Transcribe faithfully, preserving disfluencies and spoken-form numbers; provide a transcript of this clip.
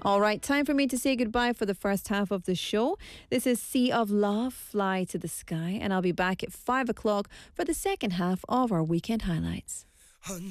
All right, time for me to say goodbye for the first half of the show. This is Sea of Love, Fly to the Sky, and I'll be back at five o'clock for the second half of our weekend highlights.